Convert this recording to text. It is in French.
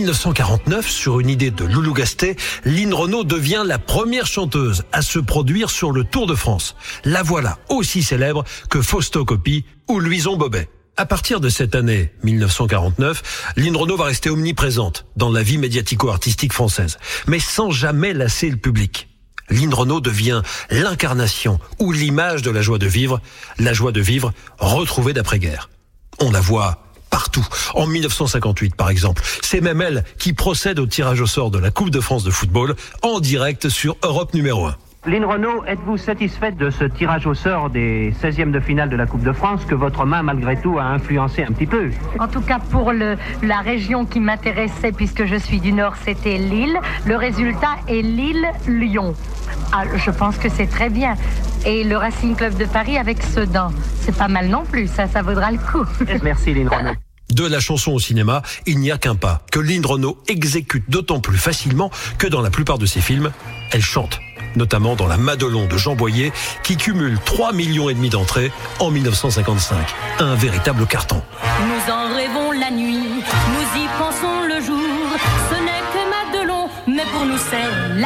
1949, sur une idée de Loulou Gastet, Lynn Renaud devient la première chanteuse à se produire sur le Tour de France. La voilà aussi célèbre que Fausto Coppi ou Louison Bobet. À partir de cette année 1949, Lynn Renaud va rester omniprésente dans la vie médiatico-artistique française, mais sans jamais lasser le public. Lynn Renaud devient l'incarnation ou l'image de la joie de vivre retrouvée d'après-guerre. On la voit partout. En 1958, par exemple, c'est même elle qui procède au tirage au sort de la Coupe de France de football en direct sur Europe numéro 1. Lynn Renaud, êtes-vous satisfaite de ce tirage au sort des 16e de finale de la Coupe de France que votre main, malgré tout, a influencé un petit peu? En tout cas, pour la région qui m'intéressait, puisque je suis du Nord, c'était Lille. Le résultat est Lille-Lyon. Ah, je pense que c'est très bien. Et le Racing Club de Paris avec Sedan. C'est pas mal non plus, ça vaudra le coup. Merci Lynn Renaud. De la chanson au cinéma, il n'y a qu'un pas, que Lynn Renaud exécute d'autant plus facilement que dans la plupart de ses films, elle chante. Notamment dans La Madelon de Jean Boyer, qui cumule 3,5 millions d'entrées en 1955. Un véritable carton. Nous en rêvons la nuit, nous y pensons le jour. Ce n'est que Madelon, mais pour nous c'est la